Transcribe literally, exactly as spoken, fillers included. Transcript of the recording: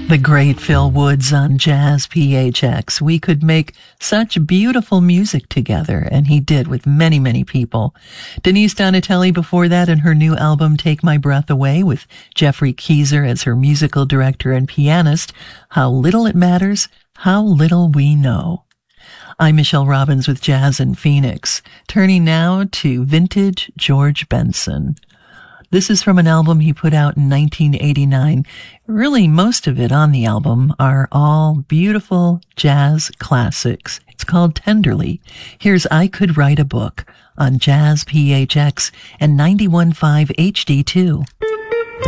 The great Phil Woods on Jazz P H X. We could make such beautiful music together, and he did with many, many people. Denise Donatelli before that in her new album, Take My Breath Away, with Jeffrey Keyser as her musical director and pianist. How little it matters, how little we know. I'm Michelle Robbins with Jazz in Phoenix, turning now to vintage George Benson. This is from an album he put out in nineteen eighty-nine. Really, most of it on the album are all beautiful jazz classics. It's called Tenderly. Here's I Could Write a Book on Jazz P H X and ninety-one point five H D two.